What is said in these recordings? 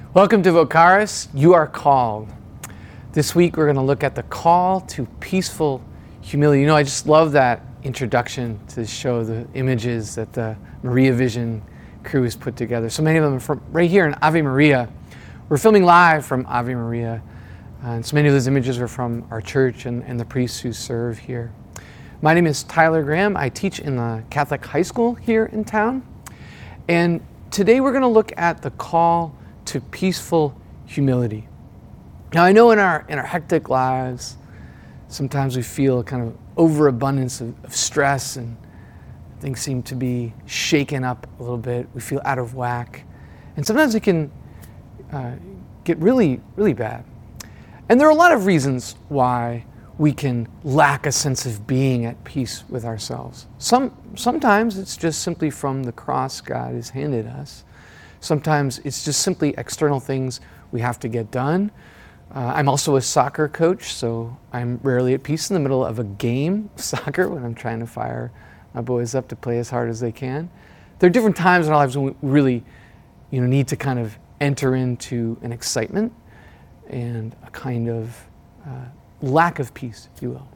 Welcome to Vocaris, You Are Called. This week we're going to look at the call to peaceful humility. You know, I just love that introduction to show the images that the Maria Vision crew has put together. So many of them are from right here in Ave Maria. We're filming live from Ave Maria, and so many of those images are from our church and the priests who serve here. My name is Tyler Graham. I teach in the Catholic high school here in town, and today we're going to look at the call to peaceful humility. Now, I know in our hectic lives, sometimes we feel a kind of overabundance of stress, and things seem to be shaken up a little bit. We feel out of whack, and sometimes it can get really, really bad. And there are a lot of reasons why we can lack a sense of being at peace with ourselves. Sometimes it's just simply from the cross God has handed us. Sometimes it's just simply external things we have to get done. I'm also a soccer coach, so I'm rarely at peace in the middle of a game of soccer when I'm trying to fire my boys up to play as hard as they can. There are different times in our lives when we really, need to kind of enter into an excitement and a kind of lack of peace, if you will.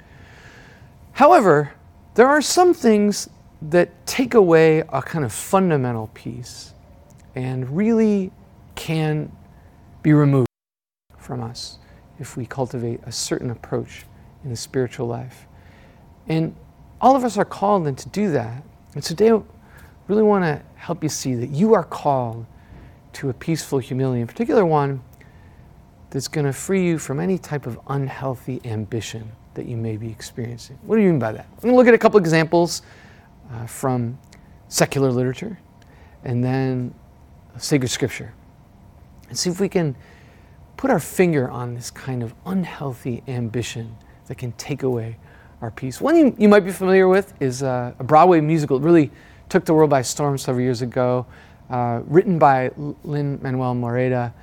However, there are some things that take away a kind of fundamental peace and really can be removed from us if we cultivate a certain approach in the spiritual life. And all of us are called then to do that. And today I really want to help you see that you are called to a peaceful humility, in particular one that's going to free you from any type of unhealthy ambition that you may be experiencing. What do you mean by that? I'm going to look at a couple examples from secular literature and then sacred scripture, and see if we can put our finger on this kind of unhealthy ambition that can take away our peace. One you might be familiar with is a Broadway musical. It really took the world by storm several years ago, written by Lin-Manuel Miranda,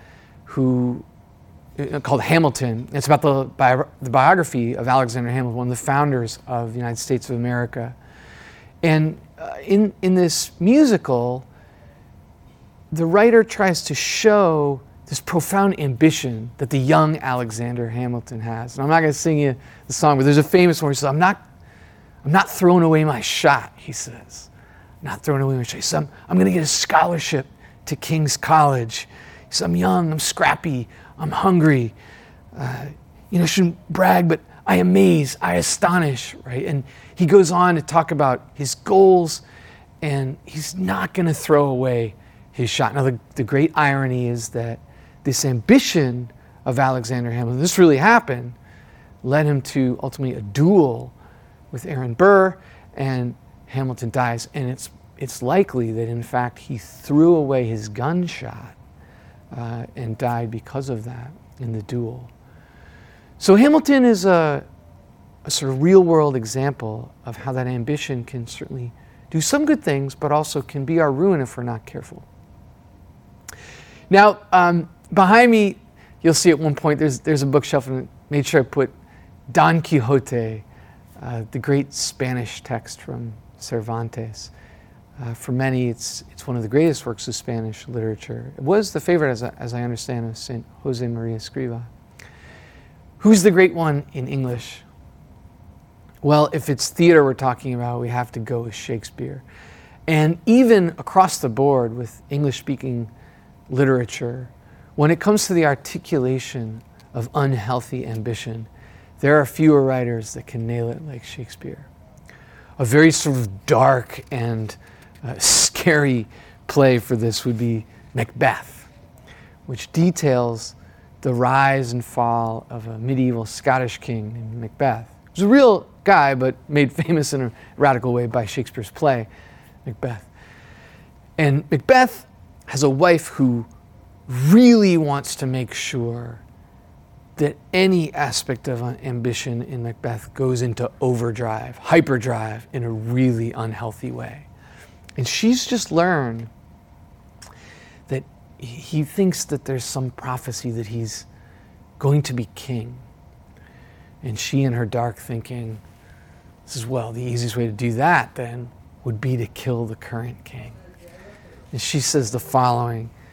called Hamilton. It's about the biography of Alexander Hamilton, one of the founders of the United States of America. And in this musical, the writer tries to show this profound ambition that the young Alexander Hamilton has. And I'm not going to sing you the song, but there's a famous one where he says, I'm not throwing away my shot, he says. I'm not throwing away my shot. He says, I'm going to get a scholarship to King's College. He says, I'm young, I'm scrappy, I'm hungry. I shouldn't brag, but I amaze, I astonish, right? And he goes on to talk about his goals, and he's not going to throw away his shot. Now, the great irony is that this ambition of Alexander Hamilton, this really happened, led him to ultimately a duel with Aaron Burr, and Hamilton dies. And it's likely that, in fact, he threw away his gunshot and died because of that in the duel. So Hamilton is a sort of real-world example of how that ambition can certainly do some good things, but also can be our ruin if we're not careful. Now, behind me, you'll see at one point there's a bookshelf, and I made sure I put Don Quixote, the great Spanish text from Cervantes. For many, it's one of the greatest works of Spanish literature. It was the favorite, as I understand, of Saint Jose Maria Escriva. Who's the great one in English? Well, if it's theater we're talking about, we have to go with Shakespeare. And even across the board with English-speaking literature, when it comes to the articulation of unhealthy ambition, there are fewer writers that can nail it like Shakespeare. A very sort of dark and scary play for this would be Macbeth, which details the rise and fall of a medieval Scottish king named Macbeth. He was a real guy, but made famous in a radical way by Shakespeare's play, Macbeth. And Macbeth has a wife who really wants to make sure that any aspect of ambition in Macbeth goes into overdrive, hyperdrive, in a really unhealthy way. And she's just learned that he thinks that there's some prophecy that he's going to be king. And she, in her dark thinking, says, well, the easiest way to do that then would be to kill the current king. And she says the following,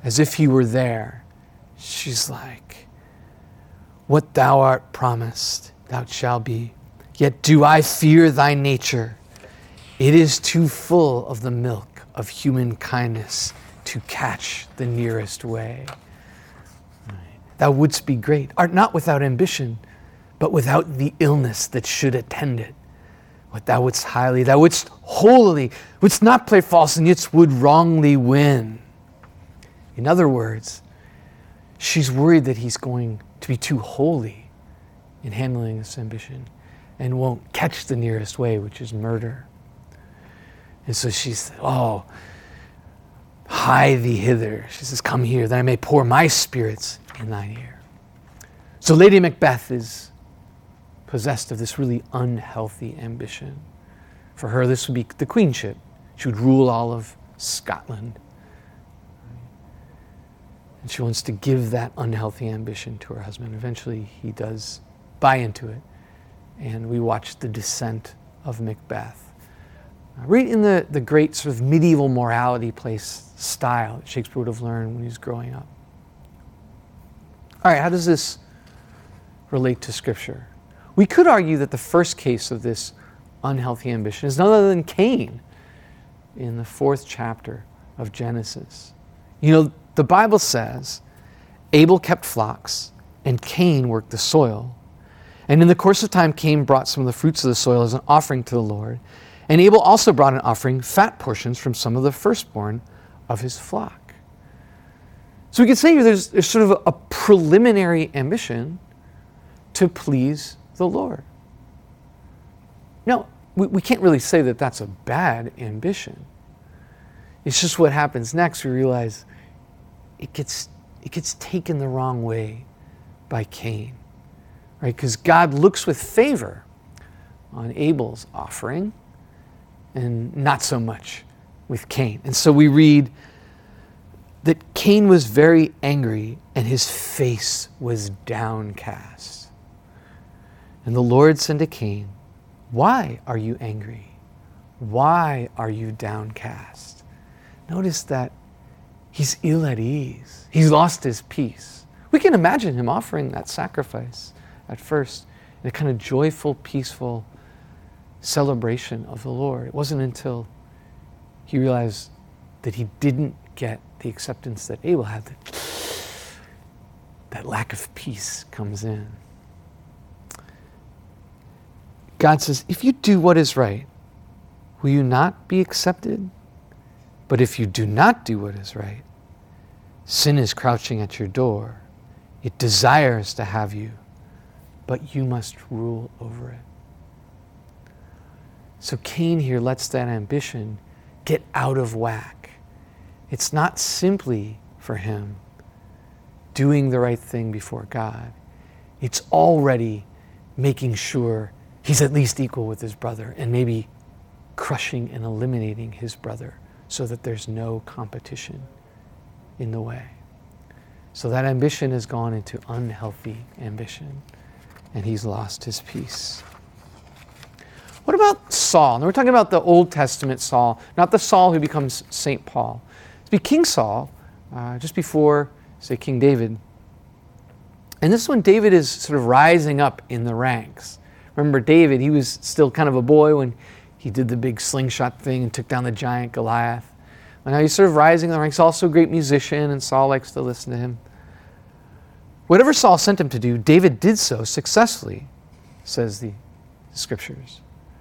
as if he were there. She's like, what thou art promised, thou shalt be. Yet do I fear thy nature. It is too full of the milk of human kindness to catch the nearest way. Thou wouldst be great, art not without ambition, but without the illness that should attend it. What thou wouldst highly, thou wouldst holily, wouldst not play false, and yet would wrongly win. In other words, she's worried that he's going to be too holy in handling this ambition and won't catch the nearest way, which is murder. And so she said, oh, hie thee hither. She says, come here, that I may pour my spirits in thine ear. So Lady Macbeth is possessed of this really unhealthy ambition. For her, this would be the queenship. She would rule all of Scotland. And she wants to give that unhealthy ambition to her husband. Eventually, he does buy into it. And we watch the descent of Macbeth. Right in the great sort of medieval morality place style that Shakespeare would have learned when he was growing up. All right, how does this relate to Scripture? We could argue that the first case of this unhealthy ambition is none other than Cain in the 4th chapter of Genesis. You know, the Bible says Abel kept flocks and Cain worked the soil. And in the course of time, Cain brought some of the fruits of the soil as an offering to the Lord. And Abel also brought an offering, fat portions from some of the firstborn of his flock. So we could say there's sort of a preliminary ambition to please the Lord. Now, we can't really say that that's a bad ambition. It's just what happens next. We realize it gets taken the wrong way by Cain, right? Because God looks with favor on Abel's offering and not so much with Cain. And so we read that Cain was very angry and his face was downcast. And the Lord said to Cain, why are you angry? Why are you downcast? Notice that he's ill at ease. He's lost his peace. We can imagine him offering that sacrifice at first in a kind of joyful, peaceful celebration of the Lord. It wasn't until he realized that he didn't get the acceptance that Abel had that lack of peace comes in. God says, if you do what is right, will you not be accepted? But if you do not do what is right, sin is crouching at your door. It desires to have you, but you must rule over it. So Cain here lets that ambition get out of whack. It's not simply for him doing the right thing before God. It's already making sure he's at least equal with his brother and maybe crushing and eliminating his brother so that there's no competition in the way. So that ambition has gone into unhealthy ambition and he's lost his peace. What about Saul? Now we're talking about the Old Testament Saul, not the Saul who becomes St. Paul. It's King Saul, just before, say, King David. And this is when David is sort of rising up in the ranks. Remember David, he was still kind of a boy when he did the big slingshot thing and took down the giant Goliath. And now he's sort of rising in the ranks, also a great musician, and Saul likes to listen to him. Whatever Saul sent him to do, David did so successfully, says the Scriptures.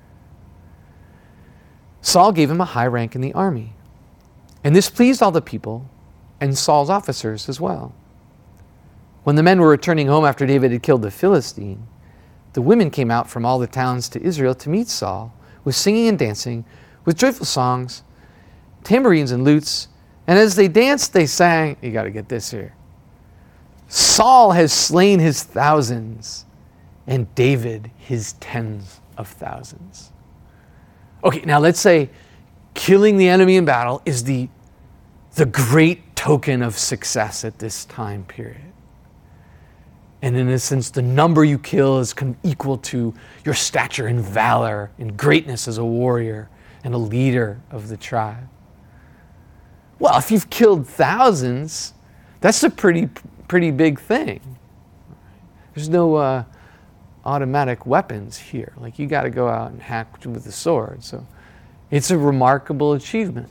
Saul gave him a high rank in the army. And this pleased all the people and Saul's officers as well. When the men were returning home after David had killed the Philistine, the women came out from all the towns to Israel to meet Saul with singing and dancing, with joyful songs, tambourines and lutes. And as they danced, they sang, you got to get this here, Saul has slain his thousands and David his tens of thousands. Okay, now let's say killing the enemy in battle is the great token of success at this time period. And in a sense, the number you kill is equal to your stature in valor and greatness as a warrior and a leader of the tribe. Well, if you've killed thousands, that's a pretty big thing. There's no automatic weapons here. Like, you got to go out and hack with a sword. So it's a remarkable achievement.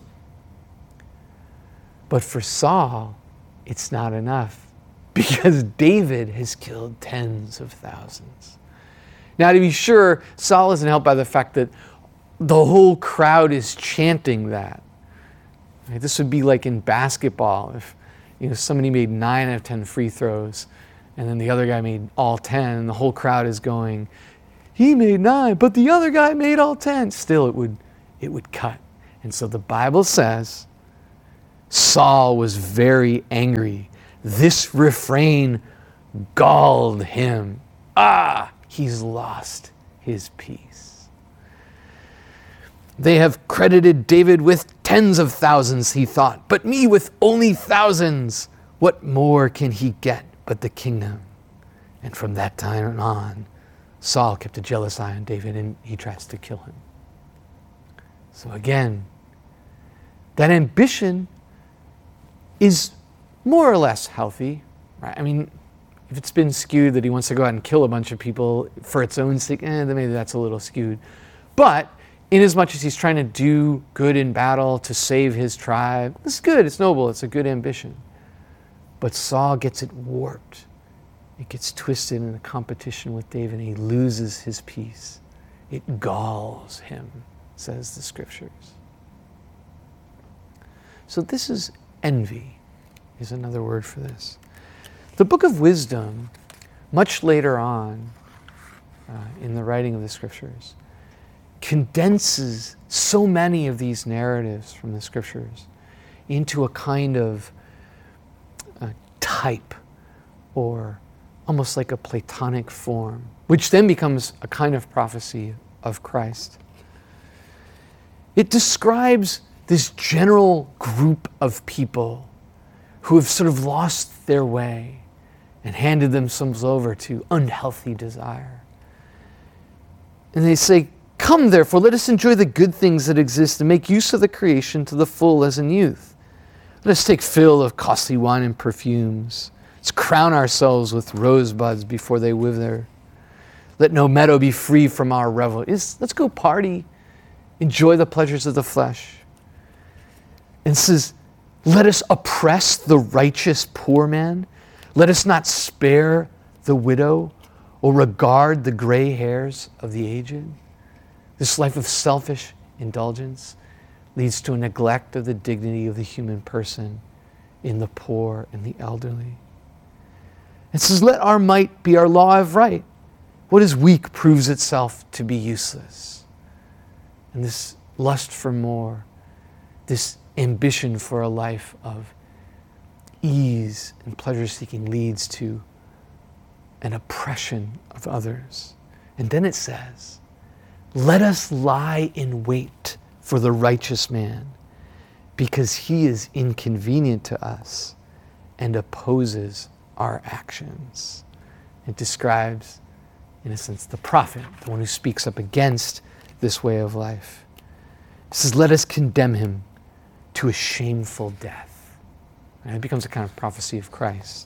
But for Saul, it's not enough, because David has killed tens of thousands. Now, to be sure, Saul isn't helped by the fact that the whole crowd is chanting that. Right? This would be like in basketball, if somebody made 9 out of 10 free throws, and then the other guy made all 10, and the whole crowd is going, he made 9, but the other guy made all 10. Still, it would cut. And so the Bible says, Saul was very angry. This refrain galled him. He's lost his peace. They have credited David with tens of thousands, he thought, but me with only thousands. What more can he get but the kingdom? And from that time on, Saul kept a jealous eye on David, and he tries to kill him. So again, that ambition is more or less healthy, right? I mean, if it's been skewed that he wants to go out and kill a bunch of people for its own sake, then maybe that's a little skewed. But inasmuch as he's trying to do good in battle to save his tribe, it's good, it's noble, it's a good ambition. But Saul gets it warped. It gets twisted in a competition with David, and he loses his peace. It galls him, says the scriptures. So this is envy, is another word for this. The book of Wisdom, much later on in the writing of the scriptures, condenses so many of these narratives from the scriptures into a kind of type, or almost like a Platonic form, which then becomes a kind of prophecy of Christ. It describes this general group of people who have sort of lost their way and handed themselves over to unhealthy desire. And they say, "Come, therefore, let us enjoy the good things that exist and make use of the creation to the full as in youth. Let us take fill of costly wine and perfumes. Let's crown ourselves with rosebuds before they wither. Let no meadow be free from our revel." Let's go party, enjoy the pleasures of the flesh. And says, let us oppress the righteous poor man. Let us not spare the widow or regard the gray hairs of the aged. This life of selfish indulgence leads to a neglect of the dignity of the human person in the poor and the elderly. It says, let our might be our law of right. What is weak proves itself to be useless. And this lust for more, this ambition for a life of ease and pleasure-seeking leads to an oppression of others. And then it says, let us lie in wait for the righteous man, because he is inconvenient to us and opposes our actions. It describes, in a sense, the prophet, the one who speaks up against this way of life. It says, let us condemn him to a shameful death. And it becomes a kind of prophecy of Christ.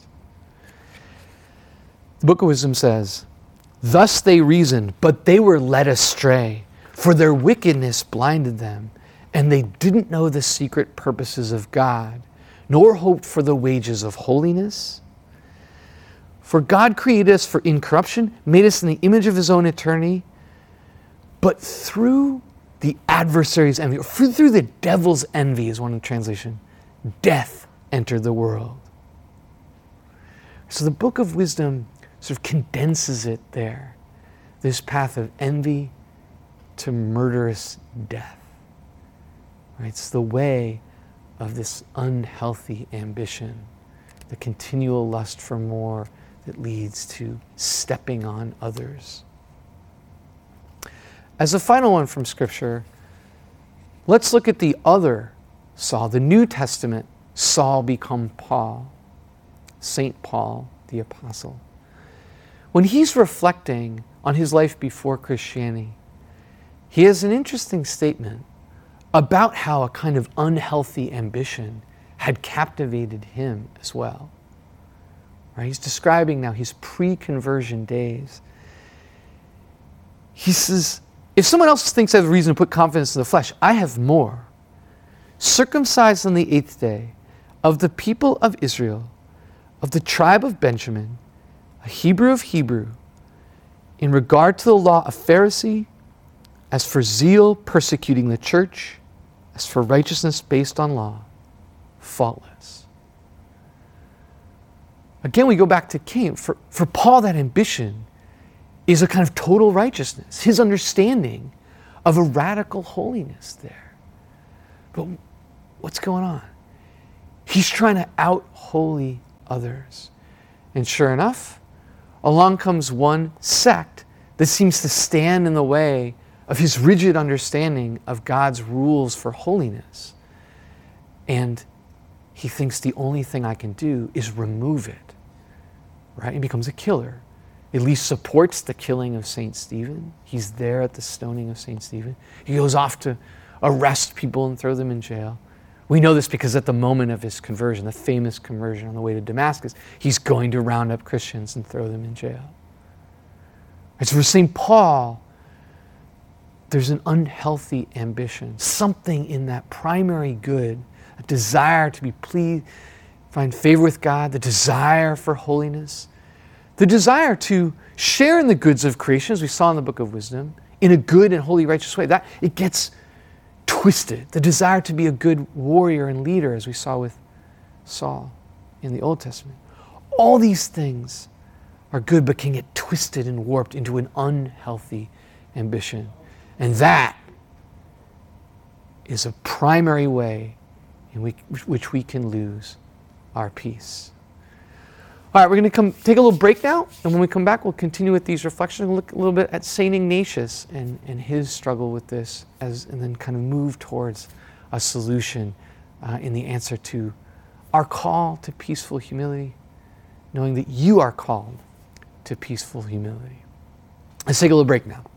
The Book of Wisdom says, thus they reasoned, but they were led astray, for their wickedness blinded them, and they didn't know the secret purposes of God, nor hoped for the wages of holiness. For God created us for incorruption, made us in the image of his own eternity, but through the adversary's envy, or through the devil's envy, is one translation, death entered the world. So the Book of Wisdom sort of condenses it there, this path of envy to murderous death. Right? It's the way of this unhealthy ambition, the continual lust for more that leads to stepping on others. As a final one from Scripture, let's look at the other Saul, the New Testament Saul become Paul, St. Paul the Apostle. When he's reflecting on his life before Christianity, he has an interesting statement about how a kind of unhealthy ambition had captivated him as well. Right? He's describing now his pre-conversion days. He says, if someone else thinks I have reason to put confidence in the flesh, I have more. Circumcised on the 8th day, of the people of Israel, of the tribe of Benjamin, a Hebrew of Hebrew, in regard to the law, a Pharisee, as for zeal persecuting the church, as for righteousness based on law, faultless. Again, we go back to Cain. For Paul, that ambition is a kind of total righteousness, his understanding of a radical holiness there. But what's going on? He's trying to out-holy others. And sure enough, along comes one sect that seems to stand in the way of his rigid understanding of God's rules for holiness. And he thinks the only thing I can do is remove it. Right? He becomes a killer. At least supports the killing of St. Stephen. He's there at the stoning of St. Stephen. He goes off to arrest people and throw them in jail. We know this because at the moment of his conversion, the famous conversion on the way to Damascus, he's going to round up Christians and throw them in jail. And so for St. Paul, there's an unhealthy ambition, something in that primary good, a desire to be pleased, find favor with God, the desire for holiness, the desire to share in the goods of creation, as we saw in the Book of Wisdom, in a good and holy, righteous way. That it gets twisted. The desire to be a good warrior and leader, as we saw with Saul in the Old Testament. All these things are good, but can get twisted and warped into an unhealthy ambition. And that is a primary way in which we can lose our peace. All right, we're going to take a little break now, and when we come back, we'll continue with these reflections and look a little bit at St. Ignatius and his struggle with this, and then kind of move towards a solution in the answer to our call to peaceful humility, knowing that you are called to peaceful humility. Let's take a little break now.